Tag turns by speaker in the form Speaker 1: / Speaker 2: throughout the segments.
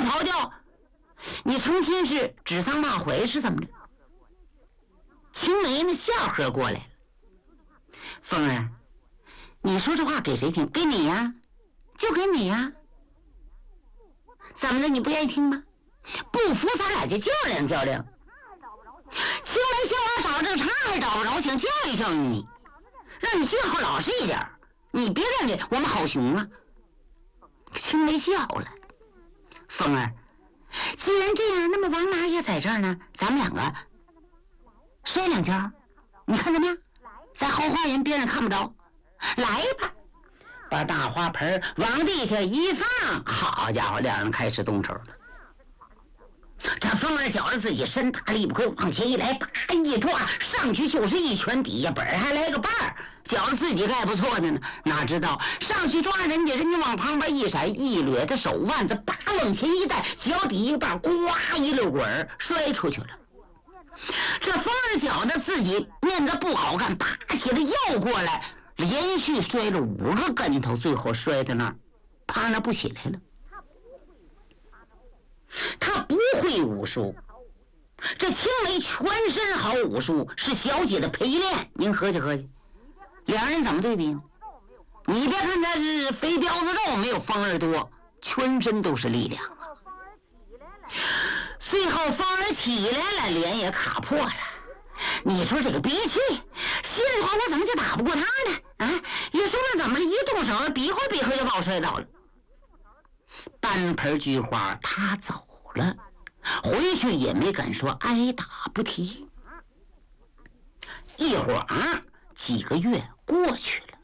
Speaker 1: 跑掉，你成心是指桑骂槐是怎么着？青梅呢笑呵过来了，凤儿，你说这话给谁听？给你呀，就给你呀。怎么的？你不愿意听吗？不服咱俩就较量较量。青梅笑我找这茬还找不着，想教育教育你，让你今后老实一点，你别认为我们好熊啊。青梅笑了，凤儿，既然这样，那么王拿也在这儿呢，咱们两个摔两跤，你看怎么样？在后花园边上看不着，来吧，把大花盆往地下一放，好家伙，两人开始动手了。这凤儿觉着自己身大力不亏，往前一来，啪一抓上去就是一拳，底下本还来个半儿，觉着自己该不错的呢。哪知道上去抓人家往旁边一闪，一掠的手腕子，啪往前一带，脚底一半，呱一溜滚摔出去了。这凤儿觉得自己面子不好看，爬起来又过来，连续摔了5个跟头，最后摔在那儿，趴那不起来了。他不会武术，这青梅全身好武术，是小姐的陪练。您合计合计，两人怎么对比呢？你别看他是肥膘子肉没有凤儿多，全身都是力量啊。最后凤儿起来了，脸也卡破了。你说这个憋气，心里话我怎么就打不过他呢？啊，一说那怎么一动手，比划比划就把我摔倒了。半盆菊花他走了，回去也没敢说挨打不提。一会儿几个月过去了，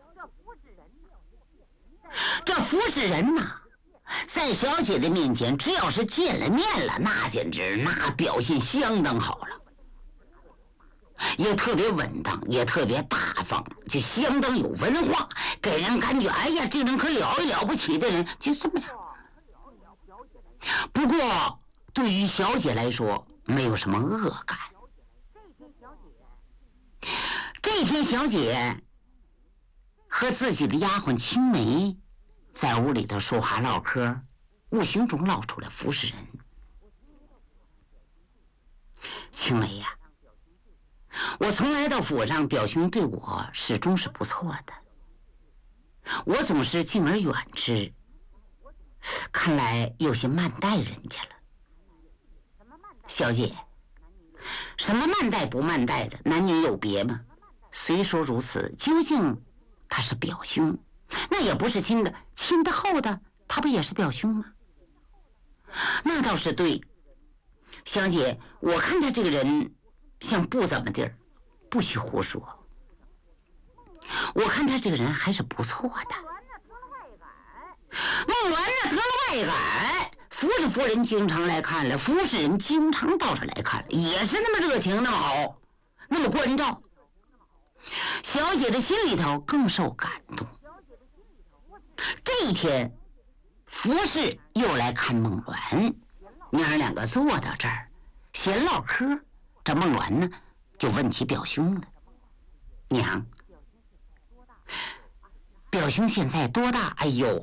Speaker 1: 这服侍人呐，在小姐的面前，只要是见了面了，那简直那表现相当好了，也特别稳当，也特别大方，就相当有文化，给人感觉哎呀，这人可了不起的人，就这么样。不过对于小姐来说，没有什么恶感。这天小姐和自己的丫鬟青梅在屋里头说话唠嗑，无形中唠出来服侍人。青梅呀，我从来到府上，表兄对我始终是不错的，我总是敬而远之，看来有些慢待人家了。小姐，什么慢待不慢待的，男女有别吗？虽说如此，究竟他是表兄，那也不是亲的，亲的厚的，他不也是表兄吗？那倒是对。小姐，我看他这个人像不怎么地儿，不许胡说。我看他这个人还是不错的。孟鸾呢得了外改，服侍夫人经常来看了，服侍人经常到这来看了，也是那么热情，那么好，那么关照。小姐的心里头更受感动。这一天，服侍又来看孟鸾，娘儿两个坐到这儿闲唠嗑。这孟鸾呢就问起表兄了：娘，表兄现在多大？哎呦，